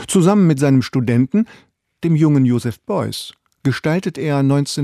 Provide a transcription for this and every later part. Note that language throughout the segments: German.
Zusammen mit seinem Studenten, dem jungen Joseph Beuys, gestaltet er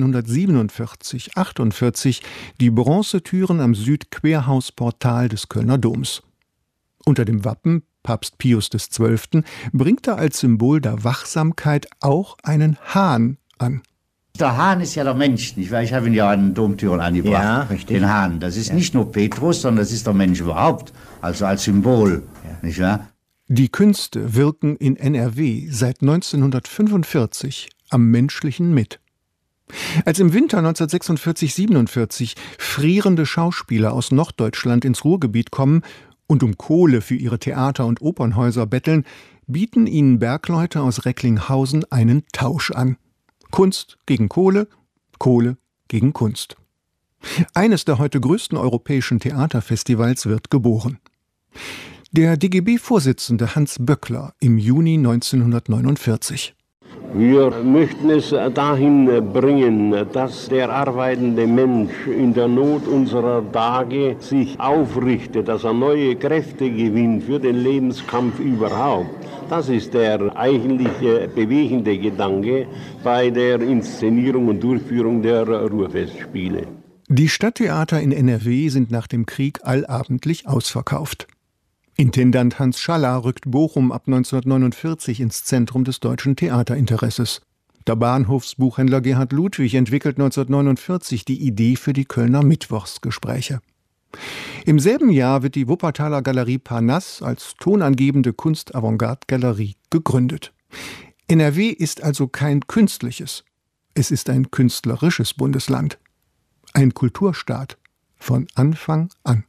1947/48 die Bronzetüren am Südquerhausportal des Kölner Doms. Unter dem Wappen Papst Pius XII. Bringt er als Symbol der Wachsamkeit auch einen Hahn an. Der Hahn ist ja der Mensch, nicht wahr? Ich habe ihn ja an den Domtüren angebracht. Ja, richtig. Den Hahn. Das ist nicht nur Petrus, sondern das ist der Mensch überhaupt. Also als Symbol, nicht wahr? Die Künste wirken in NRW seit 1945 am Menschlichen mit. Als im Winter 1946/47 frierende Schauspieler aus Norddeutschland ins Ruhrgebiet kommen und um Kohle für ihre Theater- und Opernhäuser betteln, bieten ihnen Bergleute aus Recklinghausen einen Tausch an. Kunst gegen Kohle, Kohle gegen Kunst. Eines der heute größten europäischen Theaterfestivals wird geboren. Der DGB-Vorsitzende Hans Böckler im Juni 1949. Wir möchten es dahin bringen, dass der arbeitende Mensch in der Not unserer Tage sich aufrichtet, dass er neue Kräfte gewinnt für den Lebenskampf überhaupt. Das ist der eigentlich bewegende Gedanke bei der Inszenierung und Durchführung der Ruhrfestspiele. Die Stadttheater in NRW sind nach dem Krieg allabendlich ausverkauft. Intendant Hans Schaller rückt Bochum ab 1949 ins Zentrum des deutschen Theaterinteresses. Der Bahnhofsbuchhändler Gerhard Ludwig entwickelt 1949 die Idee für die Kölner Mittwochsgespräche. Im selben Jahr wird die Wuppertaler Galerie Parnasse als tonangebende Kunst-Avantgarde-Galerie gegründet. NRW ist also kein künstliches, es ist ein künstlerisches Bundesland. Ein Kulturstaat von Anfang an.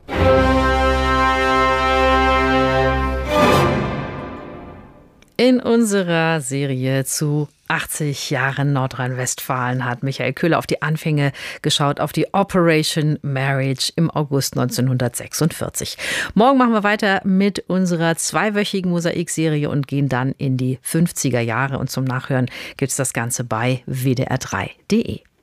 In unserer Serie zu 80 Jahren Nordrhein-Westfalen hat Michael Köhler auf die Anfänge geschaut, auf die Operation Marriage im August 1946. Morgen machen wir weiter mit unserer zweiwöchigen Mosaikserie und gehen dann in die 50er Jahre. Und zum Nachhören gibt es das Ganze bei wdr3.de.